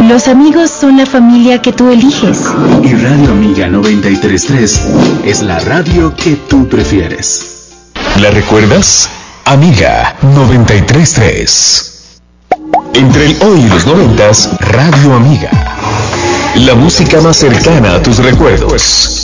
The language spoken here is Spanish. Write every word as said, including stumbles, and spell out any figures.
Los amigos son la familia que tú eliges. Y Radio Amiga noventa y tres punto tres es la radio que tú prefieres. ¿La recuerdas? Amiga noventa y tres punto tres. Entre el hoy y los noventas, Radio Amiga. La música más cercana a tus recuerdos.